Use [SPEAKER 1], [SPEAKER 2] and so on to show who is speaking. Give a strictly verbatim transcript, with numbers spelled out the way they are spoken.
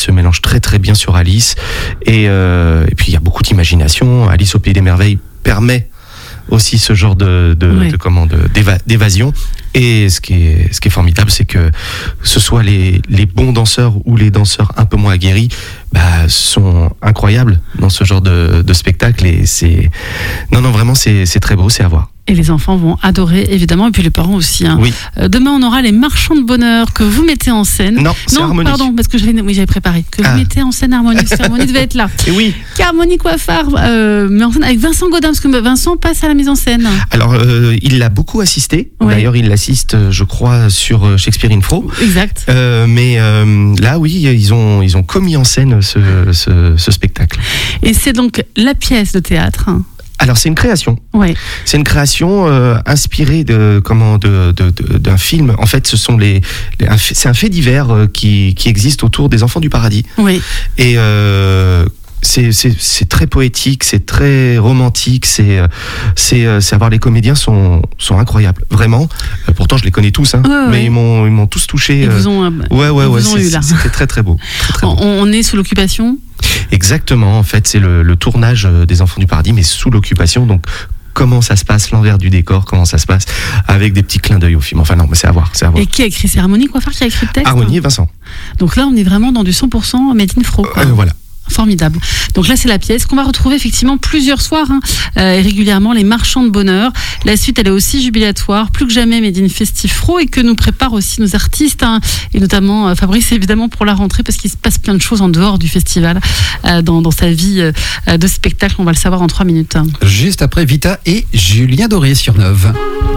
[SPEAKER 1] se mélange très très bien sur Alice. Et, euh, et puis il y a beaucoup d'imagination. Alice au Pays des Merveilles permet aussi ce genre de, de,
[SPEAKER 2] oui.
[SPEAKER 1] de, comment, de d'éva- d'évasion. Et ce qui est, ce qui est formidable, c'est que ce soit les, les bons danseurs ou les danseurs un peu moins aguerris, bah, sont incroyables dans ce genre de, de spectacle. Et c'est, non, non, vraiment, c'est, c'est très beau, c'est à voir.
[SPEAKER 2] Et les enfants vont adorer, évidemment, et puis les parents aussi. Hein.
[SPEAKER 1] Oui.
[SPEAKER 2] Euh, demain, on aura les marchands de bonheur que vous mettez en scène.
[SPEAKER 1] Non, c'est
[SPEAKER 2] non
[SPEAKER 1] Harmonie.
[SPEAKER 2] pardon, parce que j'avais, oui, j'avais préparé. Que
[SPEAKER 1] Ah.
[SPEAKER 2] vous mettez en scène Harmonie, parce qu'Harmonie devait être là.
[SPEAKER 1] Et oui.
[SPEAKER 2] Qu'Harmonie Coiffard euh, met en scène avec Vincent Godin, parce que Vincent passe à la mise en scène.
[SPEAKER 1] Alors, euh, il l'a beaucoup assisté.
[SPEAKER 2] Ouais.
[SPEAKER 1] D'ailleurs, il l'assiste, je crois, sur Shakespeare in Fro.
[SPEAKER 2] Exact.
[SPEAKER 1] Euh, mais euh, là, oui, ils ont, ils ont commis en scène ce, ce, ce spectacle.
[SPEAKER 2] Et c'est donc la pièce de théâtre.
[SPEAKER 1] Alors, c'est une création.
[SPEAKER 2] Ouais.
[SPEAKER 1] C'est une création euh, inspirée de comment de, de, de d'un film. En fait, ce sont les, les un, c'est un fait divers euh, qui qui existe autour des enfants du paradis.
[SPEAKER 2] Oui.
[SPEAKER 1] Et euh, c'est c'est c'est très poétique, c'est très romantique. C'est c'est c'est avoir les comédiens sont sont incroyables, vraiment. Euh, pourtant, je les connais tous, hein,
[SPEAKER 2] Ouais, ouais.
[SPEAKER 1] mais ils m'ont ils m'ont tous touché.
[SPEAKER 2] Ils
[SPEAKER 1] euh,
[SPEAKER 2] vous ont, euh,
[SPEAKER 1] ouais ouais
[SPEAKER 2] ils
[SPEAKER 1] ouais.
[SPEAKER 2] vous ont
[SPEAKER 1] c'est-
[SPEAKER 2] eu, là.
[SPEAKER 1] C'était très très beau. Très, très beau.
[SPEAKER 2] On, on est sous l'occupation.
[SPEAKER 1] Exactement. En fait, c'est le, le tournage euh, des enfants du paradis, mais sous l'occupation. Donc comment ça se passe, l'envers du décor, comment ça se passe, avec des petits clins d'œil au film. Enfin non, mais c'est à voir, c'est à voir.
[SPEAKER 2] Et qui a écrit? C'est Harmonie Coiffard qui a écrit le texte.
[SPEAKER 1] Harmonie et Vincent.
[SPEAKER 2] Donc là, on est vraiment dans du cent pour cent Made in Fro. quoi.
[SPEAKER 1] Euh, voilà.
[SPEAKER 2] Formidable. Donc là, c'est la pièce qu'on va retrouver effectivement plusieurs soirs, hein, euh, et régulièrement, les marchands de bonheur. La suite, elle est aussi jubilatoire, plus que jamais Made in Festifro, et que nous préparent aussi nos artistes, hein, et notamment euh, Fabrice, évidemment, pour la rentrée, parce qu'il se passe plein de choses en dehors du festival, euh, dans, dans sa vie euh, de spectacle. On va le savoir en trois minutes.
[SPEAKER 3] Juste après Vita et Julien Doré sur Neuve.